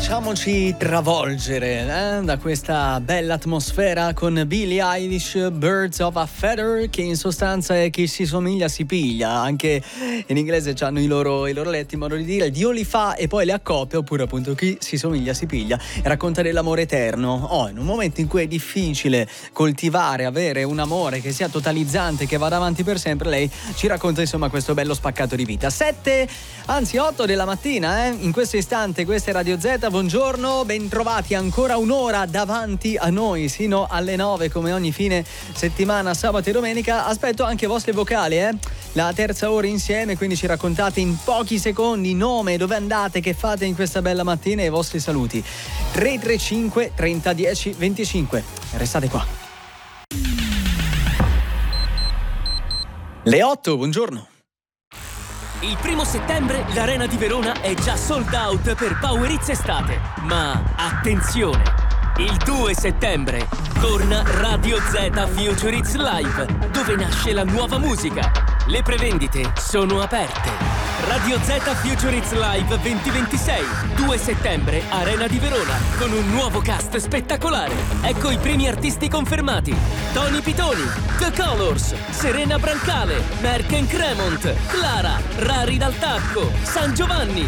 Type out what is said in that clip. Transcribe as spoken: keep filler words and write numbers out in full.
Lasciamoci travolgere eh, da questa bella atmosfera con Billie Eilish, Birds of a Feather, che in sostanza è chi si somiglia si piglia. Anche in inglese hanno i loro, i loro letti, modo di dire, Dio li fa e poi le accoppia, oppure appunto chi si somiglia si piglia, e racconta dell'amore eterno. Oh, in un momento in cui è difficile coltivare, avere un amore che sia totalizzante, che vada avanti per sempre, lei ci racconta insomma questo bello spaccato di vita. Sette, anzi otto della mattina, eh? In questo istante, questa è Radio Z. Buongiorno, bentrovati, ancora un'ora davanti a noi sino alle nove, come ogni fine settimana, sabato e domenica. Aspetto anche i vostri vocali, eh? La terza ora insieme, quindi ci raccontate in pochi secondi nome, dove andate, che fate in questa bella mattina e i vostri saluti. tre tre cinque trenta dieci venticinque. Restate qua. Le otto, buongiorno. Il primo settembre l'Arena di Verona è già sold out per Power Hits Estate. Ma attenzione! Il due settembre torna Radio Z Future Hits Live, dove nasce la nuova musica. Le prevendite sono aperte. Radio Z Future Hits Live duemilaventisei, due settembre, Arena di Verona, con un nuovo cast spettacolare. Ecco i primi artisti confermati: Tony Pitoni, The Colors, Serena Brancale, Merck and Cremont, Clara, Rari dal Tacco, San Giovanni,